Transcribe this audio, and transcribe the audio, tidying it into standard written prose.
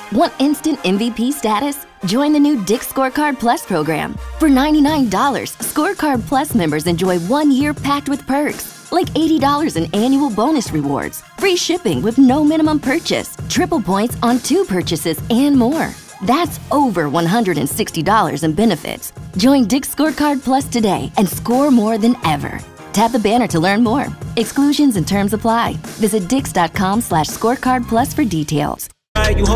Want instant MVP status? Join the new Dick's Scorecard Plus program. For $99, Scorecard Plus members enjoy 1 year packed with perks, like $80 in annual bonus rewards, free shipping with no minimum purchase, triple points on 2 purchases, and more. That's over $160 in benefits. Join Dick's Scorecard Plus today and score more than ever. Tap the banner to learn more. Exclusions and terms apply. Visit dix.com/scorecardplus for details. You